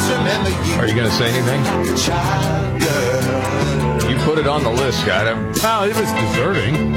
Are you going to say anything? You put it on the list, Scott. Well, it was deserving.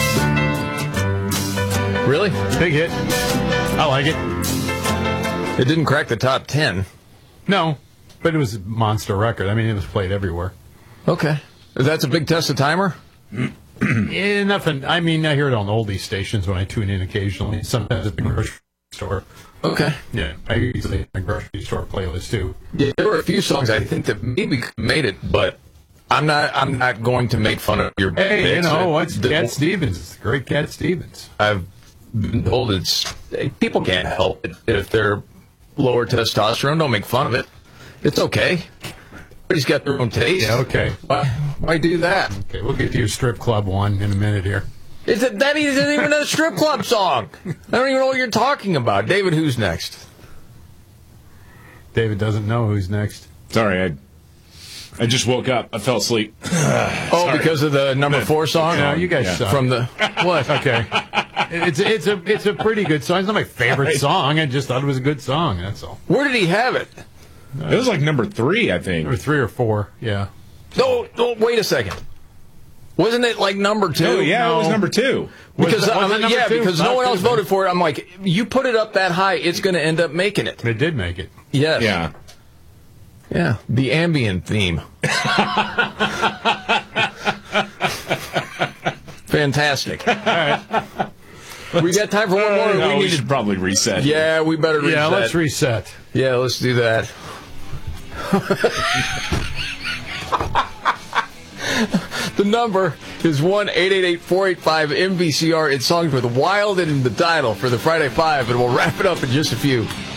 Really? Big hit. I like it. It didn't crack the top 10. No, but it was a monster record. I mean, it was played everywhere. Okay. That's a big test of timer? Yeah, nothing. I mean, I hear it on oldies stations when I tune in occasionally. Sometimes at the grocery store. Okay. Yeah, I usually a grocery store playlist too. Yeah, there were a few songs I think that maybe made it, but I'm not going to make fun of your Hey, picks. you know, what's Cat Stevens? It's the great Cat Stevens. I've been told people can't help it if they're lower testosterone. Don't make fun of it. It's okay. Everybody's got their own taste. Yeah, okay. Why do that? Okay, we'll get to your strip club one in a minute here. That isn't even a strip club song. I don't even know what you're talking about. David, who's next? David doesn't know who's next. Sorry, I just woke up. I fell asleep. Because of the number 4 song? No, you guys suck. From the what? Okay. It's a pretty good song. It's not my favorite song. I just thought it was a good song, that's all. Where did he have it? It was like number 3, I think. Or 3 or 4, yeah. No, wait a second. Wasn't it like number 2? Oh, yeah, it was number 2. Because number 2? because no one else voted for it. I'm like, you put it up that high, it's going to end up making it. It did make it. Yes. Yeah. Yeah. The ambient theme. Fantastic. All right. We got time for one more. No, we should probably reset. Yeah, we better reset. Yeah, let's reset. Yeah, let's do that. The number is 1-888-485-MVCR. It's songs with Wild in the title for the Friday 5, and we'll wrap it up in just a few.